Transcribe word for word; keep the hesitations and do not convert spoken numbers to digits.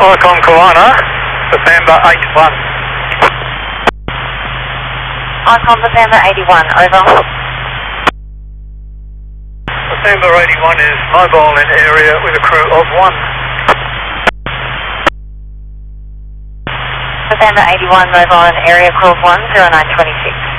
Icon Kiwana, November eighty-one. Icon November eighty-one, over. November eighty-one is mobile in area with a crew of one. November eighty-one, mobile in area crew of one, zero nine twenty-six.